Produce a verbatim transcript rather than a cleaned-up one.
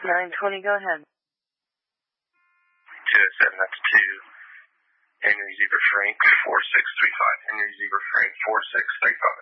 nine twenty, go ahead. two oh seven, that's two. Henry Zebra Frank, four six three five. Henry Zebra Frank, four six three five.